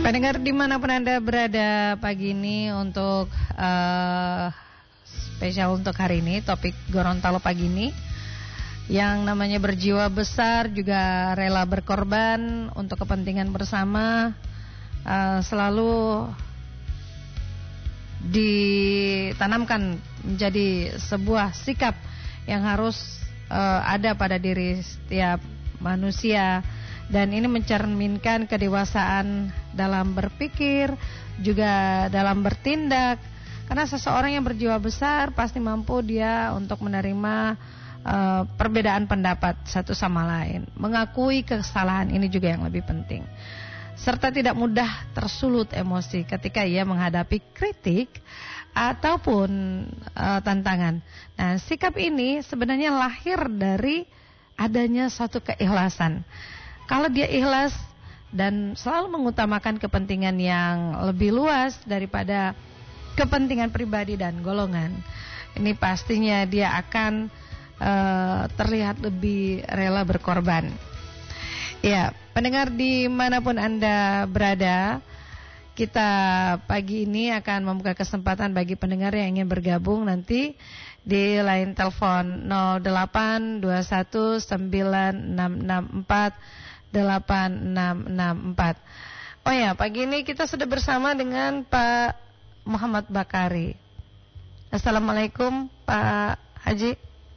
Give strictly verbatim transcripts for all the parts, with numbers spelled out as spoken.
Pendengar dimanapun Anda berada pagi ini untuk uh, spesial untuk hari ini, topik Gorontalo pagi ini yang namanya berjiwa besar juga rela berkorban untuk kepentingan bersama, uh, selalu ditanamkan menjadi sebuah sikap yang harus uh, ada pada diri setiap manusia. Dan ini mencerminkan kedewasaan dalam berpikir, juga dalam bertindak. Karena seseorang yang berjiwa besar pasti mampu dia untuk menerima uh, perbedaan pendapat satu sama lain. Mengakui kesalahan ini juga yang lebih penting. Serta tidak mudah tersulut emosi ketika ia menghadapi kritik ataupun uh, tantangan. Nah, sikap ini sebenarnya lahir dari adanya suatu keikhlasan. Kalau dia ikhlas dan selalu mengutamakan kepentingan yang lebih luas daripada kepentingan pribadi dan golongan, ini pastinya dia akan uh, terlihat lebih rela berkorban. Ya, pendengar dimanapun Anda berada, kita pagi ini akan membuka kesempatan bagi pendengar yang ingin bergabung nanti di line telepon nol delapan dua satu sembilan enam enam empat delapan enam enam empat. Oh ya, pagi ini kita sudah bersama dengan Pak Muhammad Bakari. Assalamualaikum Pak Haji.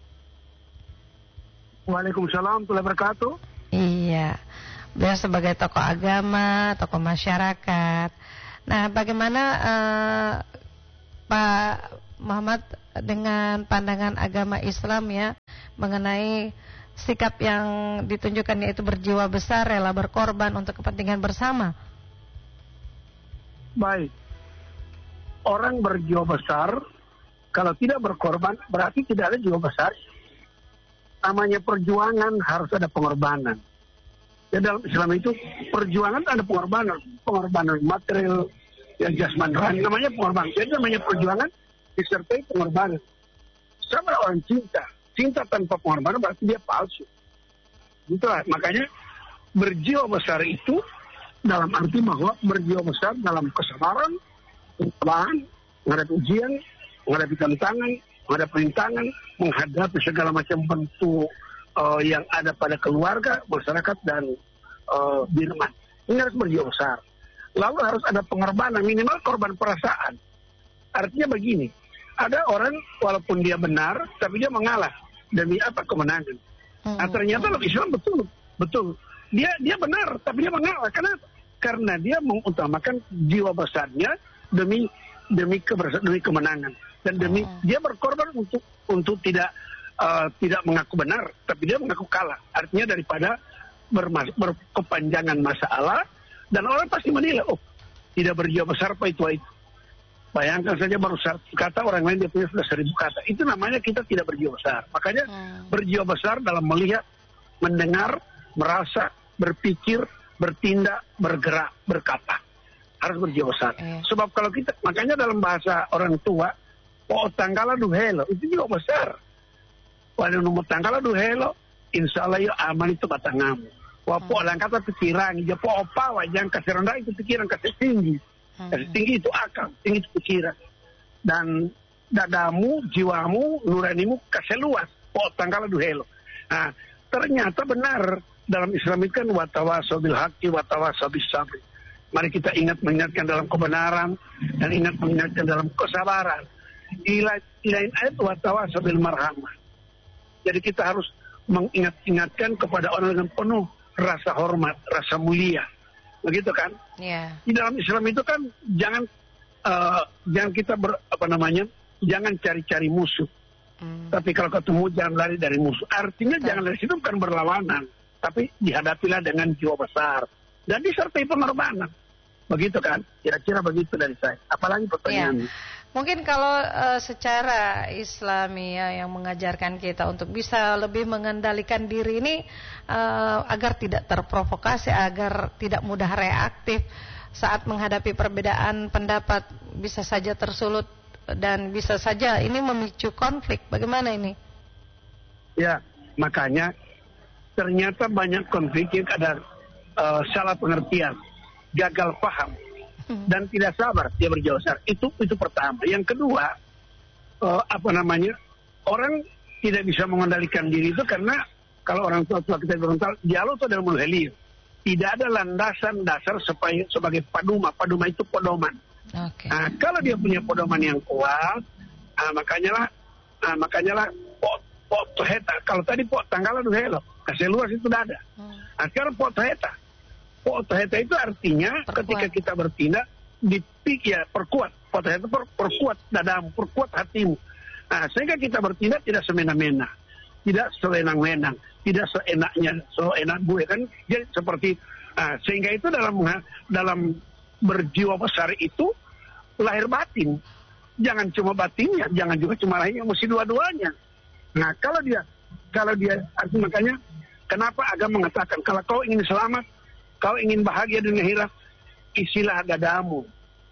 Waalaikumsalam warahmatullahi wabarakatuh. Iya, beliau sebagai tokoh agama, tokoh masyarakat. Nah, bagaimana uh, Pak Muhammad dengan pandangan agama Islam ya mengenai sikap yang ditunjukkan yaitu berjiwa besar, rela berkorban untuk kepentingan bersama? Baik, orang berjiwa besar kalau tidak berkorban berarti tidak ada jiwa besar. Namanya perjuangan harus ada pengorbanan. Ya, dalam Islam itu perjuangan ada pengorbanan, pengorbanan material, yang jasmani rohani, namanya pengorbanan. Jadi namanya perjuangan disertai pengorbanan. Sama orang cinta. Cinta tanpa pengorbanan berarti dia palsu. Itulah, makanya berjiwa besar itu dalam arti bahwa berjiwa besar dalam kesabaran, kesabaran, menghadapi ujian, menghadapi tantangan, menghadapi rintangan, menghadapi segala macam bentuk uh, yang ada pada keluarga, masyarakat, dan uh, di rumah. Ini harus berjiwa besar. Lalu harus ada pengorbanan, minimal korban perasaan. Artinya begini, ada orang walaupun dia benar, tapi dia mengalah. Demi apa? Kemenangan. Hmm. Nah, ternyata dalam Islam betul, betul. Dia dia benar, tapi dia mengalah. Kenapa? Karena dia mengutamakan jiwa besarnya demi demi kebersa- demi kemenangan dan demi hmm. dia berkorban untuk untuk tidak uh, tidak mengaku benar, tapi dia mengaku kalah. Artinya daripada bermas- berkepanjangan masalah dan orang pasti menilai, oh tidak berjiwa besar apa itu itu. Bayangkan saja baru satu kata orang lain dia punya sudah seribu kata. Itu namanya kita tidak berjiwa besar. Makanya hmm. berjiwa besar dalam melihat, mendengar, merasa, berpikir, bertindak, bergerak, berkata. Harus berjiwa besar. Hmm. Sebab kalau kita, makanya dalam bahasa orang tua, po tanggala duhelo, itu jiwa besar. Walau nomor tanggala duhelo, insya Allah yo aman itu batangamu. Wapo hmm. langkata pikiran, ya po opa wajang kasih rendah itu pikiran kasih tinggi. Kasih tinggi itu akal, tinggi itu pikiran. Dan dadamu, jiwamu, nuranimu kasih luas. Po tangkala duhelo. Nah, ternyata benar dalam Islam itu kan watawasaw bil haqqi watawasaw bis sabri. Mari kita ingat mengingatkan dalam kebenaran dan ingat mengingatkan dalam kesabaran. Di lain ayat watawasaw bil marhamah. Jadi kita harus mengingat-ingatkan kepada orang dengan penuh rasa hormat, rasa mulia. Begitu kan? Yeah. Di dalam Islam itu kan jangan uh, jangan kita ber, apa namanya jangan cari-cari musuh. Mm. Tapi kalau ketemu jangan lari dari musuh. Artinya Betul. Jangan dari situ bukan berlawanan, tapi dihadapilah dengan jiwa besar dan disertai pengorbanan. Begitu kan? Kira-kira begitu dari saya. Apalagi pertanyaannya. Yeah. Mungkin kalau uh, secara Islami ya, yang mengajarkan kita untuk bisa lebih mengendalikan diri ini uh, agar tidak terprovokasi, agar tidak mudah reaktif saat menghadapi perbedaan pendapat, bisa saja tersulut dan bisa saja ini memicu konflik. Bagaimana ini? Ya, makanya ternyata banyak konflik yang ada uh, salah pengertian. gagal paham dan tidak sabar dia berjiwa besar. Itu itu pertama. Yang kedua, uh, apa namanya, orang tidak bisa mengendalikan diri itu karena kalau orang tua tua kita berontal, dialog itu adalah mulu helium. Tidak ada landasan dasar supaya sebagai paduma. Paduma itu pedoman. Okay. Nah, kalau dia punya pedoman yang kuat, nah, makanya lah, nah, makanya lah pot pot heta. Kalau tadi pot tanggalan itu hello, kasih luas itu tidak ada. Hmm. Nah, sekarang pot heta. Pot heta itu artinya perkuat. Ketika kita bertindak, dipik ya perkuat. Pot heta per, perkuat dadamu, perkuat hatimu. Nah, sehingga kita bertindak tidak semena-mena, tidak sewenang-wenang, tidak seenaknya, so enak gue kan. Jadi seperti, nah, sehingga itu dalam dalam berjiwa besar itu lahir batin. Jangan cuma batinnya, jangan juga cuma lahirnya, mesti dua-duanya. Nah, kalau dia kalau dia artinya makanya kenapa agama mengatakan kalau kau ingin selamat, kau ingin bahagia dunia akhirat, isilah dadamu,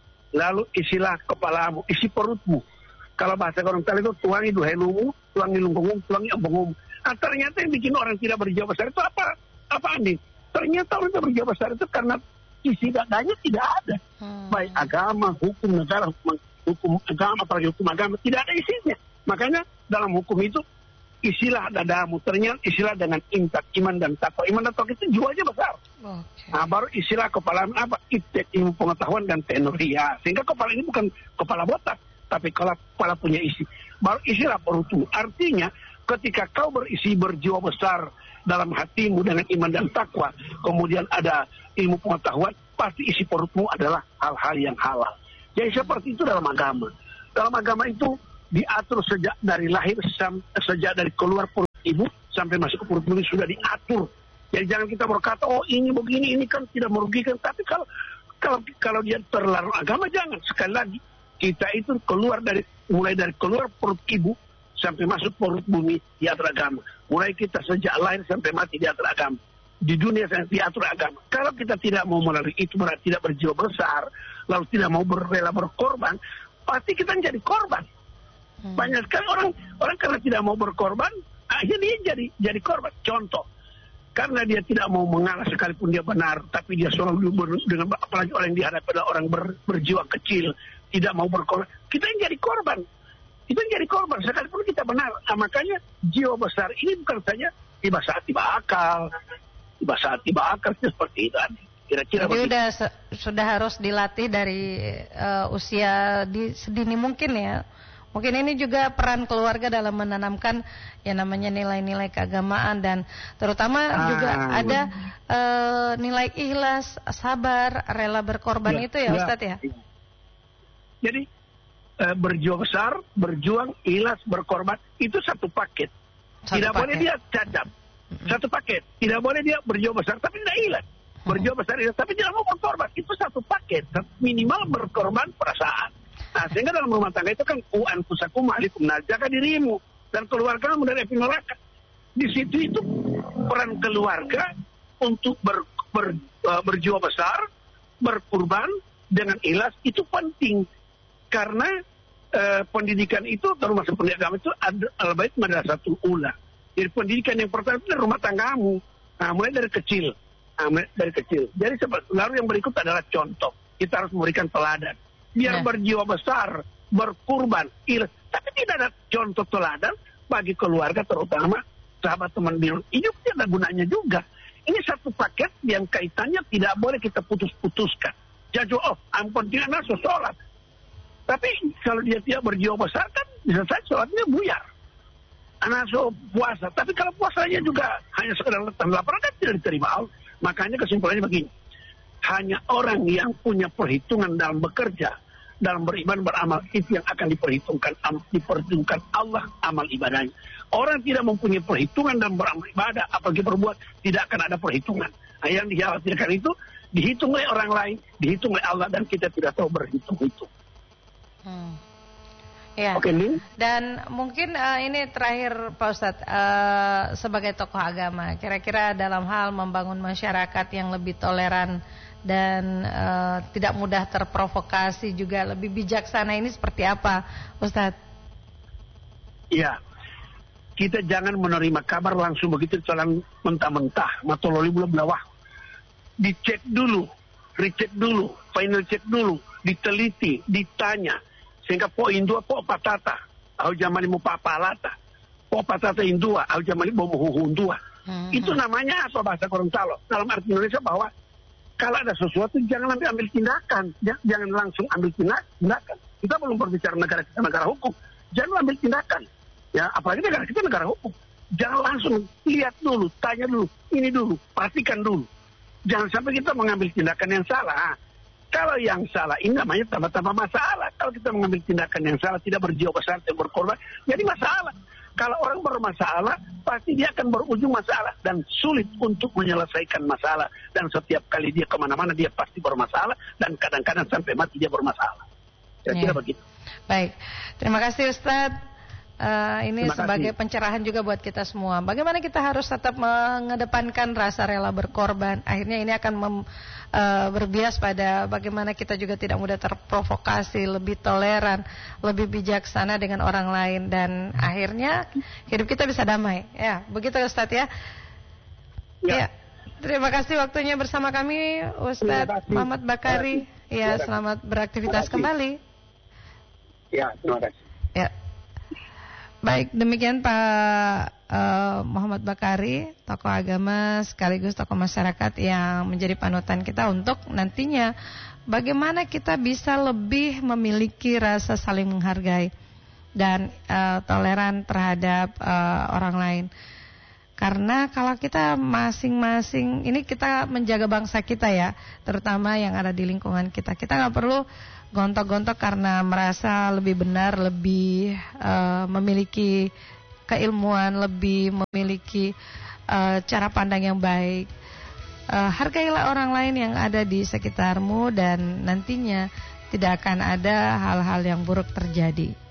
lalu isilah kepalamu, isi perutmu. Kalau bahasa orang Tali itu tuangi duhelumu, tuangi lungkungmu, tuangi ombongmu. Nah, ternyata yang bikin orang tidak berjiwa besar itu apa? Apa nih? Ternyata orang tidak berjiwa besar itu karena isi dadanya tidak ada. Hmm. Baik agama, hukum negara, hukum, hukum agama, apalagi hukum agama, tidak ada isinya. Makanya dalam hukum itu, isilah dadamu. Ternyata isilah dengan intak, iman dan takwa. Iman dan takwa itu jiwanya besar. Okay. Nah, baru isilah kepala apa? Iptek, ilmu pengetahuan dan teknologi. Ya, sehingga kepala ini bukan kepala botak, tapi kalau kepala punya isi. Baru isilah perutmu. Artinya, ketika kau berisi berjiwa besar dalam hatimu dengan iman dan takwa, kemudian ada ilmu pengetahuan, pasti isi perutmu adalah hal-hal yang halal. Jadi seperti itu dalam agama. Dalam agama itu diatur sejak dari lahir, sejak dari keluar perut ibu sampai masuk ke perut ibu sudah diatur. Jadi jangan kita berkata, oh ini begini, ini kan tidak merugikan. Tapi kalau kalau kalau dia terlarang agama, jangan. Sekali lagi, kita itu keluar dari mulai dari keluar perut ibu sampai masuk perut bumi diatur agama. Mulai kita sejak lahir sampai mati diatur agama. Di dunia yang diatur agama. Kalau kita tidak mau melalui itu, berarti tidak berjiwa besar, lalu tidak mau berrela berkorban, pasti kita jadi korban. Hmm. Banyak sekali orang orang karena tidak mau berkorban, akhirnya dia jadi jadi korban. Contoh, karena dia tidak mau mengalah sekalipun dia benar, tapi dia selalu ber, dengan apalagi orang yang dihadapi adalah orang ber, berjiwa kecil, tidak mau berkorban, kita yang jadi korban. Itu yang jadi korban sekalipun kita benar. Nah, makanya jiwa besar ini bukan saja tiba saat tiba akal, tiba saat tiba akal seperti itu. Kira-kira jadi udah sudah harus dilatih dari uh, usia di sedini mungkin ya. Mungkin ini juga peran keluarga dalam menanamkan yang namanya nilai-nilai keagamaan dan terutama ah, juga ada uh, nilai ikhlas, sabar, rela berkorban ya, itu ya, ya Ustadz ya. Jadi uh, berjuang besar, berjuang, ikhlas, berkorban itu satu paket. Satu tidak paket. Boleh dia cacat. Mm-hmm. Satu paket. Tidak boleh dia berjuang besar tapi tidak ikhlas. Berjuang besar ikhlas tapi tidak mau berkorban. Itu satu paket. Minimal berkorban perasaan. Nah, sehingga dalam rumah tangga itu kan u anfusakum ahlikum, nah, jaga dirimu dan keluargamu dari api neraka. Di situ itu peran keluarga untuk ber, ber, uh, berjiwa besar, berkurban dengan ikhlas itu penting karena uh, pendidikan itu termasuk pendidikan agama itu al-bait madrasatul ula. Jadi pendidikan yang pertama itu dari rumah tanggamu. Nah, mulai dari kecil, nah, mulai dari kecil. Jadi lalu yang berikut adalah contoh. Kita harus memberikan teladan. Biar ya. Berjiwa besar, berkurban, ikhlas. Tapi tidak ada contoh teladan bagi keluarga terutama sahabat teman biru. Ini tidak ada gunanya juga. Ini satu paket yang kaitannya tidak boleh kita putus-putuskan. Jadi oh, ampun dia naso sholat. Tapi kalau dia tidak berjiwa besar kan bisa saja sholatnya buyar. Naso puasa. Tapi kalau puasanya juga hanya sekedar letan laparan kan tidak diterima Allah. Makanya kesimpulannya begini. Hanya orang yang punya perhitungan dalam bekerja, dalam beriman, beramal, itu yang akan diperhitungkan diperhitungkan Allah amal ibadahnya. Orang tidak mempunyai perhitungan dalam beramal ibadah, apalagi berbuat, tidak akan ada perhitungan. Nah, yang dikhawatirkan itu dihitung oleh orang lain, dihitung oleh Allah, dan kita tidak tahu berhitung itu. Hmm. Ya. Oke, Lin. Dan mungkin uh, ini terakhir Pak Ustadz, uh, sebagai tokoh agama, kira-kira dalam hal membangun masyarakat yang lebih toleran dan uh, tidak mudah terprovokasi juga lebih bijaksana ini seperti apa, Ustadz? Iya, kita jangan menerima kabar langsung begitu jalan mentah-mentah, matololi belum belawah. Dicek dulu dicek dulu, final check dulu, diteliti, ditanya. Sehingga po indua po patata, au jamani mo papalata. Po patata indua, au jamani mo muhuhundua. Hmm. Itu namanya apa bahasa Gorontalo? Dalam arti Indonesia bahwa kalau ada sesuatu jangan ambil, ambil tindakan, jangan langsung ambil tindakan. Kita belum berbicara negara kita negara hukum, jangan ambil tindakan. Ya, apalagi negara kita negara hukum. Jangan langsung lihat dulu, tanya dulu, ini dulu, pastikan dulu. Jangan sampai kita mengambil tindakan yang salah. Kalau yang salah ini namanya tambah-tambah masalah. Kalau kita mengambil tindakan yang salah, tidak berjiwa besar, tidak berkorban, jadi masalah. Kalau orang bermasalah, pasti dia akan berujung masalah dan sulit untuk menyelesaikan masalah. Dan setiap kali dia kemana-mana, dia pasti bermasalah dan kadang-kadang sampai mati dia bermasalah. Kira-kira ya. Begitu. Baik, terima kasih Ustadz. Uh, ini sebagai pencerahan juga buat kita semua. Bagaimana kita harus tetap mengedepankan rasa rela berkorban. Akhirnya ini akan mem, uh, berbias pada bagaimana kita juga tidak mudah terprovokasi, lebih toleran, lebih bijaksana dengan orang lain, dan akhirnya hidup kita bisa damai. Ya, begitu Ustadz ya. Ya. Ya. Terima kasih waktunya bersama kami Ustadz Muhammad Bakari. Ya, selamat beraktivitas kembali. Ya, terima kasih. Ya. Baik, demikian Pak uh, Muhammad Bakari, tokoh agama sekaligus tokoh masyarakat yang menjadi panutan kita untuk nantinya bagaimana kita bisa lebih memiliki rasa saling menghargai dan uh, toleran terhadap uh, orang lain. Karena kalau kita masing-masing, ini kita menjaga bangsa kita ya, terutama yang ada di lingkungan kita. Kita nggak perlu gontok-gontok karena merasa lebih benar, lebih uh, memiliki keilmuan, lebih memiliki uh, cara pandang yang baik. Uh, hargailah orang lain yang ada di sekitarmu dan nantinya tidak akan ada hal-hal yang buruk terjadi.